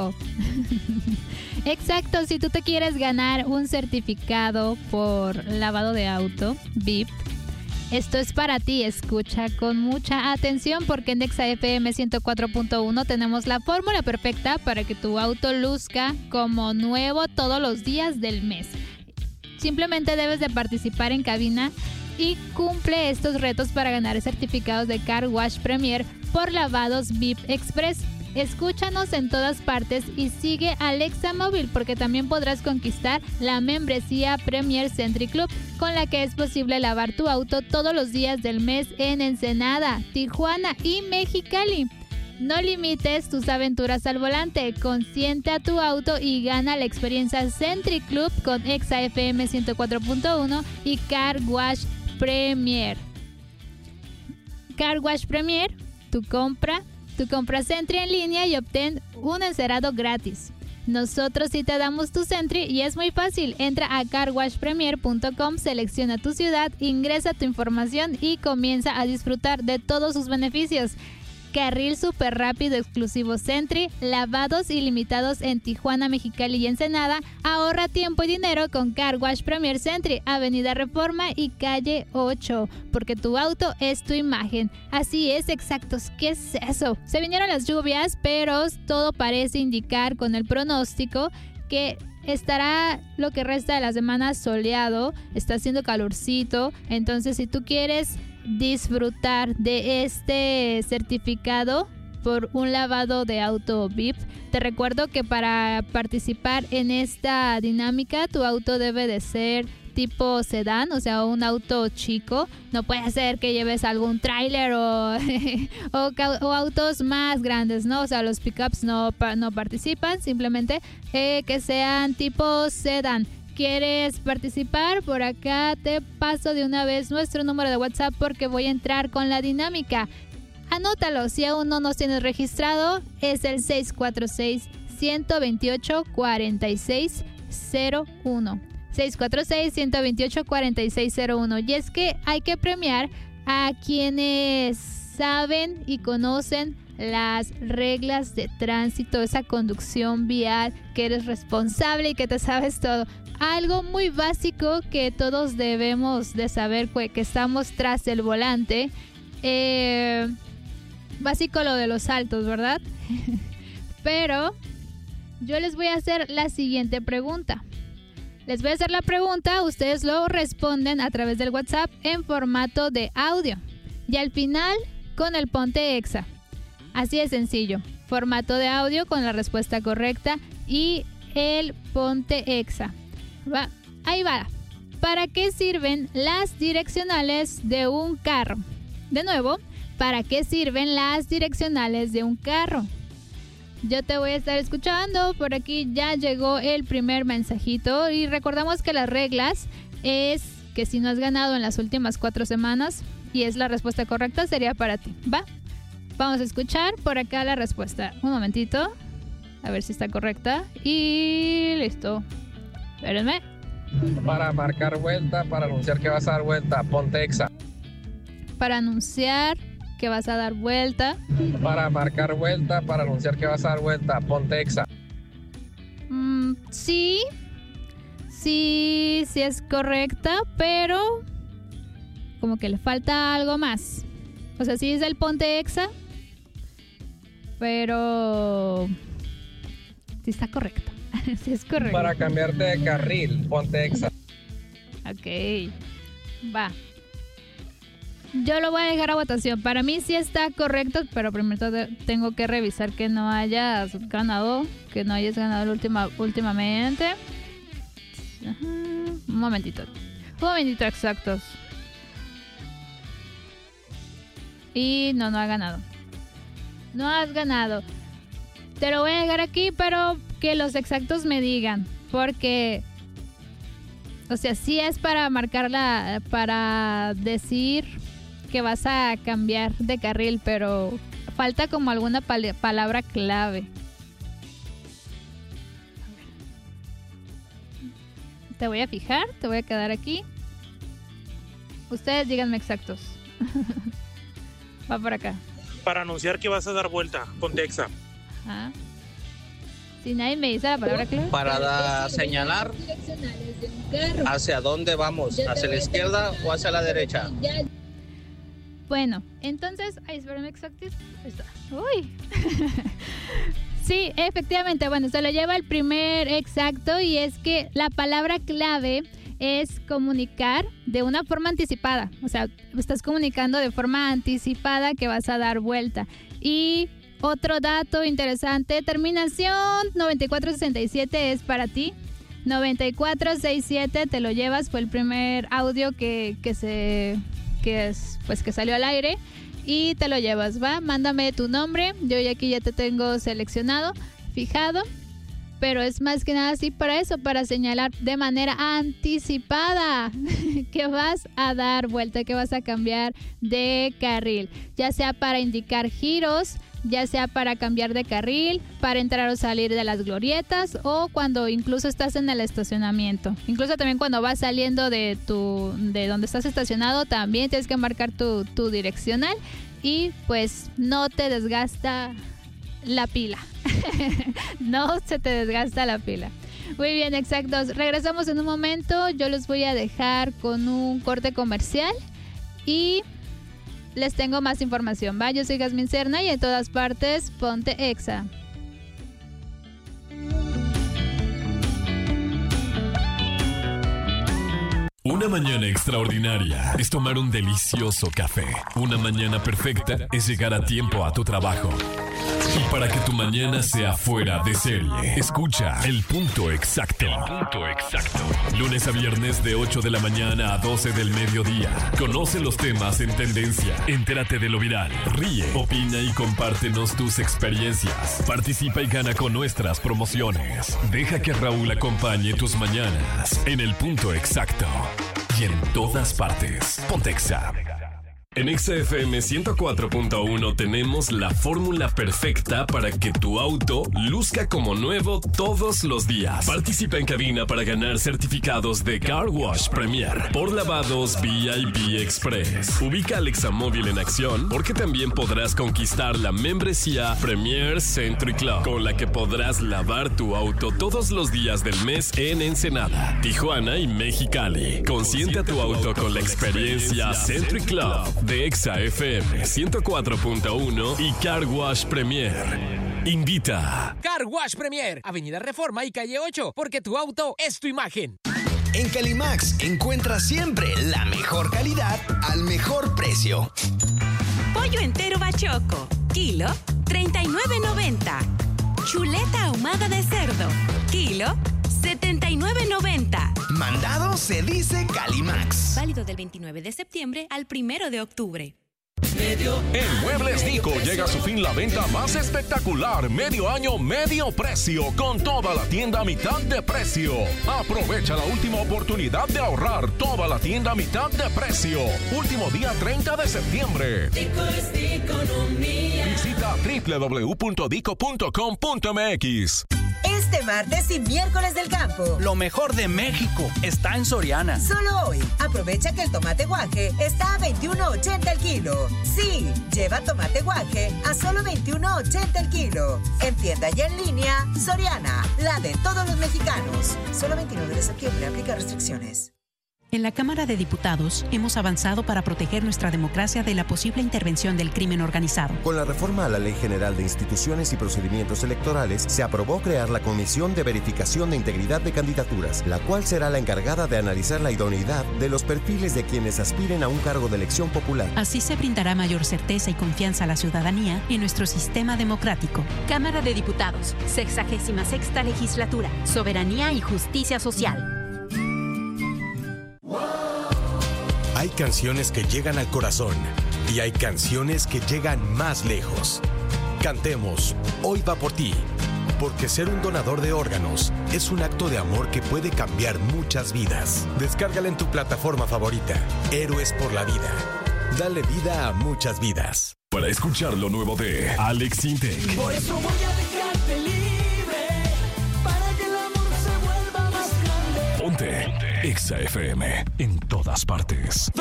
Exacto. Exacto, si tú te quieres ganar un certificado por lavado de auto, VIP, esto es para ti. Escucha con mucha atención porque en Exa FM 104.1 tenemos la fórmula perfecta para que tu auto luzca como nuevo todos los días del mes. Simplemente debes de participar en cabina y cumple estos retos para ganar certificados de Car Wash Premier por lavados VIP Express. Escúchanos en todas partes y sigue Alexa Móvil porque también podrás conquistar la membresía Premier Century Club con la que es posible lavar tu auto todos los días del mes en Ensenada, Tijuana y Mexicali. No limites tus aventuras al volante, consiente a tu auto y gana la experiencia Century Club con Exa FM 104.1 y Car Wash Premier. Car Wash Premier, tu compra Sentry en línea y obtén un encerado gratis. Nosotros sí te damos tu Sentry y es muy fácil. Entra a carwashpremier.com, selecciona tu ciudad, ingresa tu información y comienza a disfrutar de todos sus beneficios. Carril súper rápido exclusivo Sentry, lavados ilimitados en Tijuana, Mexicali y Ensenada. Ahorra tiempo y dinero con Car Wash Premier Sentry, Avenida Reforma y Calle 8, porque tu auto es tu imagen. Así es, exactos. ¿Qué es eso? Se vinieron las lluvias, pero todo parece indicar con el pronóstico que estará lo que resta de la semana soleado, está haciendo calorcito. Entonces, si tú quieres disfrutar de este certificado por un lavado de auto VIP, te recuerdo que para participar en esta dinámica tu auto debe de ser tipo sedán, o sea, un auto chico. No puede ser que lleves algún tráiler o autos más grandes, ¿no? O sea, los pickups no participan, simplemente que sean tipo sedán. ¿Quieres participar? Por acá te paso de una vez nuestro número de WhatsApp porque voy a entrar con la dinámica. Anótalo, si aún no nos tienes registrado, es el 646-128-4601. 646-128-4601. Y es que hay que premiar a quienes saben y conocen las reglas de tránsito, esa conducción vial, que eres responsable y que te sabes todo. Algo muy básico que todos debemos de saber, que estamos tras el volante. Básico lo de los saltos, ¿verdad? Pero yo les voy a hacer la siguiente pregunta. Les voy a hacer la pregunta, ustedes lo responden a través del WhatsApp en formato de audio. Y al final con el Ponte Exa. Así de sencillo. Formato de audio con la respuesta correcta y el Ponte Exa. Ahí va. ¿Para qué sirven las direccionales de un carro? De nuevo, ¿para qué sirven las direccionales de un carro? Yo te voy a estar escuchando. Por aquí ya llegó el primer mensajito. Y recordamos que las reglas es que si no has ganado en las últimas 4 semanas y es la respuesta correcta, sería para ti. ¿Va? Vamos a escuchar por acá la respuesta. Un momentito. A ver si está correcta. Y listo. Espérenme. Para marcar vuelta, para anunciar que vas a dar vuelta, ponte Exa. Para anunciar que vas a dar vuelta. Para marcar vuelta, para anunciar que vas a dar vuelta, ponte Exa. Sí es correcta, pero como que le falta algo más. O sea, sí es el Ponte Exa, pero sí está correcto. Sí es correcto. Para cambiarte de carril, ponte Exa. Ok, va. Yo lo voy a dejar a votación. Para mí sí está correcto, pero primero tengo que revisar que no hayas ganado, últimamente. Un momentito exactos. Y no ha ganado. No has ganado. Te lo voy a dejar aquí, pero que los exactos me digan, porque, o sea, sí es para marcarla, para decir que vas a cambiar de carril, pero falta como alguna palabra clave. Te voy a fijar, te voy a quedar aquí. Ustedes díganme exactos. Va por acá. Para anunciar que vas a dar vuelta, ponte Exa. Ajá. Si nadie me dice la palabra clave. Para señalar hacia dónde vamos, hacia la izquierda o hacia la derecha. Bueno, entonces, espérame exacto. Uy. Sí, efectivamente, bueno, se lo lleva el primer exacto y es que la palabra clave es comunicar de una forma anticipada. O sea, estás comunicando de forma anticipada que vas a dar vuelta. Y otro dato interesante, terminación 9467 es para ti. 9467 te lo llevas, fue el primer audio que salió al aire y te lo llevas, ¿va? Mándame tu nombre, yo aquí ya te tengo seleccionado, fijado, pero es más que nada así para eso, para señalar de manera anticipada que vas a dar vuelta, que vas a cambiar de carril, ya sea para indicar giros, ya sea para cambiar de carril, para entrar o salir de las glorietas o cuando incluso estás en el estacionamiento. Incluso también cuando vas saliendo de donde estás estacionado, también tienes que marcar tu direccional y pues no te desgasta la pila. No se te desgasta la pila. Muy bien, exactos. Regresamos en un momento. Yo los voy a dejar con un corte comercial y les tengo más información, ¿va? Yo soy Jazmín Serna y en todas partes, ponte Exa. Una mañana extraordinaria es tomar un delicioso café. Una mañana perfecta es llegar a tiempo a tu trabajo. Y para que tu mañana sea fuera de serie, escucha El Punto Exacto. El Punto Exacto. Lunes a viernes de 8 de la mañana a 12 del mediodía. Conoce los temas en tendencia. Entérate de lo viral. Ríe, opina y compártenos tus experiencias. Participa y gana con nuestras promociones. Deja que Raúl acompañe tus mañanas en El Punto Exacto. Y en todas partes. Ponte Exa. En Exa FM 104.1 tenemos la fórmula perfecta para que tu auto luzca como nuevo todos los días. Participa en cabina para ganar certificados de Car Wash Premier por lavados VIP Express. Ubica al Examóvil en acción porque también podrás conquistar la membresía Premier Century Club, con la que podrás lavar tu auto todos los días del mes en Ensenada, Tijuana y Mexicali. Consiente a tu auto con la experiencia Century Club de Exa FM 104.1 y Car Wash Premier. Invita. Car Wash Premier, Avenida Reforma y Calle 8, porque tu auto es tu imagen. En Calimax encuentras siempre la mejor calidad al mejor precio. Pollo entero bachoco, kilo, $39.90. Chuleta ahumada de cerdo, kilo, $79.90. Mandado se dice Calimax. Válido del 29 de septiembre al 1 de octubre. En Muebles Nico llega a su fin la venta más espectacular, medio año, medio precio, con toda la tienda a mitad de precio. Aprovecha la última oportunidad de ahorrar, toda la tienda a mitad de precio. Último día 30 de septiembre. Dico es economía. Visita www.dico.com.mx. Este martes y miércoles del campo, lo mejor de México está en Soriana. Solo hoy, aprovecha que el tomate guaje está a $21.80 el kilo. Sí, lleva tomate guaje a solo $21.80 el kilo. En tienda y en línea, Soriana, la de todos los mexicanos. Solo 29 de septiembre, aplica restricciones. En la Cámara de Diputados hemos avanzado para proteger nuestra democracia de la posible intervención del crimen organizado. Con la reforma a la Ley General de Instituciones y Procedimientos Electorales, se aprobó crear la Comisión de Verificación de Integridad de Candidaturas, la cual será la encargada de analizar la idoneidad de los perfiles de quienes aspiren a un cargo de elección popular. Así se brindará mayor certeza y confianza a la ciudadanía en nuestro sistema democrático. Cámara de Diputados, 66ª Legislatura, Soberanía y Justicia Social. Hay canciones que llegan al corazón y hay canciones que llegan más lejos. Cantemos Hoy va por ti, porque ser un donador de órganos es un acto de amor que puede cambiar muchas vidas. Descárgala en tu plataforma favorita. Héroes por la vida. Dale vida a muchas vidas. Para escuchar lo nuevo de Alex Intec. Por eso voy a dejarte libre, para que el amor se vuelva más grande. Ponte Exa FM en todas partes.